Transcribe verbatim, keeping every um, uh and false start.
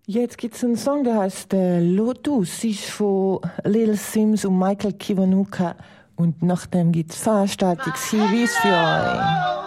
Jetzt gibt's einen Song, der heißt äh, Lotus, ist von Lil Sims und Michael Kiwanuka. Und nachdem gibt's Veranstaltungshinweis für euch.